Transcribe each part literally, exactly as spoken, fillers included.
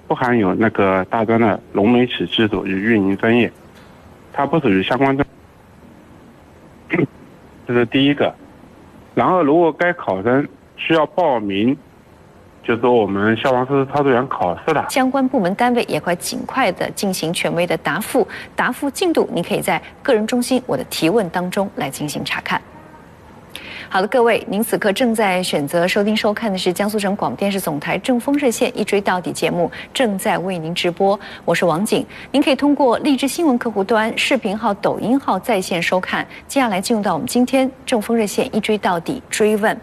不含有那个大专的融媒体技术与运营专业，它不属于相关专业。这是第一个。然后，如果该考生需要报名，就是说我们消防师操作员考试的， 相关部门单位也会尽快的进行权威的答复，答复进度您可以在个人中心我的提问当中来进行查看。好的，各位，您此刻正在选择收听收看的是江苏省广播电视总台正风热线一追到底节目，正在为您直播，我是王景。您可以通过荔枝新闻客户端、视频号、抖音号在线收看。接下来进入到我们今天正风热线一追到底追问。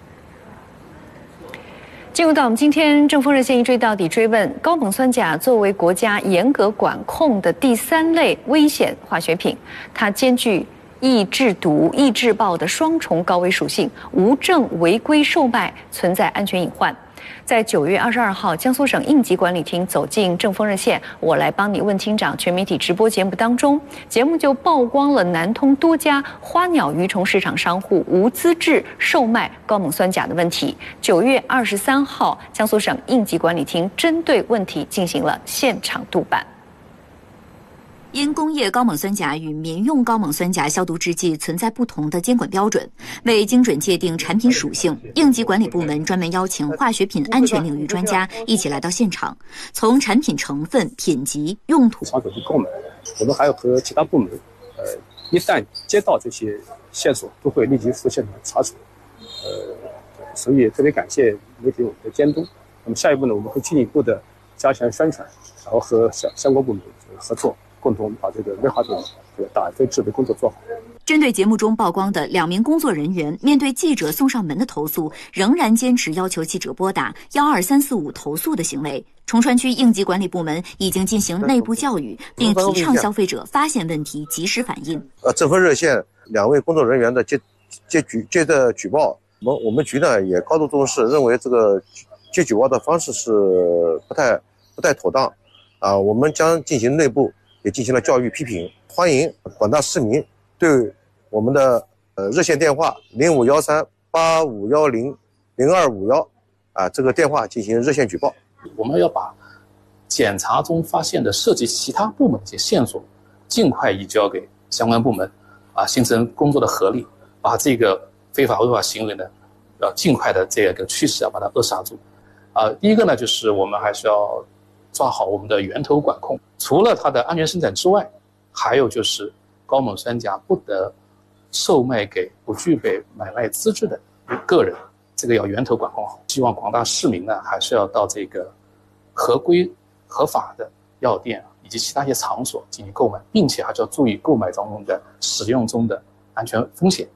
进入到我们今天正风热线一追到底追问，高锰酸钾作为国家严格管控的第三类危险化学品，它兼具易制毒、易制爆的双重高危属性，无证违规售卖，存在安全隐患。在九月二十二号，江苏省应急管理厅走进正风热线，我来帮你问厅长全媒体直播节目当中，节目就曝光了南通多家花鸟鱼虫市场商户无资质售卖高锰酸钾的问题。九月二十三号，江苏省应急管理厅针对问题进行了现场督办。 因工业高锰酸钾与民用高锰酸钾消毒制剂存在不同的监管标准，为精准界定产品属性，应急管理部门专门邀请化学品安全领域专家一起来到现场，从产品成分、品级、用途、 厂主去购买，我们还要和其他部门，呃，一旦接到这些线索，都会立即赴现场查处，呃，所以特别感谢媒体我们的监督。那么下一步呢，我们会进一步的加强宣传，然后和相相关部门合作。共同把这个危害品这个打非制的工作做好。 针对节目中曝光的两名工作人员面对记者送上门的投诉，仍然坚持要求记者拨打幺二三四五投诉的行为，崇川区应急管理部门已经进行内部教育，并提倡消费者发现问题及时反应。 呃，正风热线两位工作人员的接接举接的举报，我们我们局呢也高度重视，认为这个接举报的方式是不太不太妥当，啊、呃，我们将进行内部。也进行了教育批评，欢迎广大市民对我们的呃热线电话零五幺三八五幺零零二五幺啊这个电话进行热线举报。 我们要把检查中发现的涉及其他部门的一些线索，尽快移交给相关部门，啊，形成工作的合力，把这个非法违法行为呢，要尽快的这个趋势要把它扼杀住。啊，第一个呢，就是我们还是要抓好我们的源头管控，除了它的安全生产之外，还有就是高锰酸钾不得售卖给不具备买卖资质的个人，这个要源头管控好。希望广大市民呢，还是要到这个合规合法的药店以及其他一些场所进行购买，并且还是要注意购买当中的使用中的安全风险。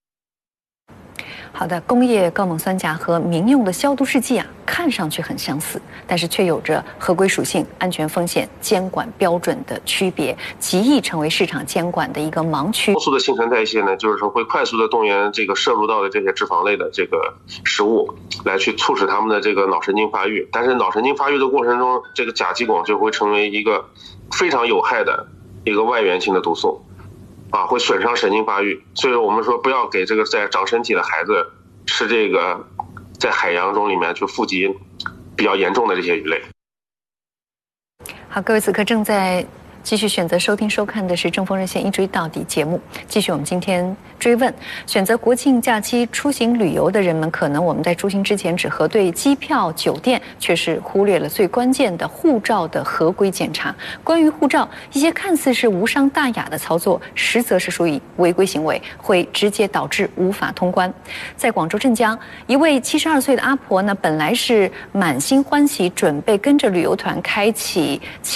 好的，工业高锰酸钾和民用的消毒制剂啊，看上去很相似，但是却有着合规属性、安全风险、监管标准的区别，极易成为市场监管的一个盲区。 高速的新陈代谢呢，就是说会快速的动员这个摄入到的这些脂肪类的这个食物，来去促使他们的这个脑神经发育。但是脑神经发育的过程中，这个甲基汞就会成为一个非常有害的一个外源性的毒素。啊，会损伤神经发育，所以我们说不要给这个在长身体的孩子吃这个在海洋中里面去富集比较严重的这些鱼类。 好，各位此刻正在继续选择收听收看的是正风热线一追到底节目，继续我们今天追问，选择国庆假期出行旅游的人们，可能我们在出行之前只核对机票、酒店，却是忽略了最关键的护照的合规检查。关于护照，一些看似是无伤大雅的操作，实则是属于违规行为，会直接导致无法通关。在广州镇江，一位七十二岁的阿婆呢，本来是满心欢喜，准备跟着旅游团开启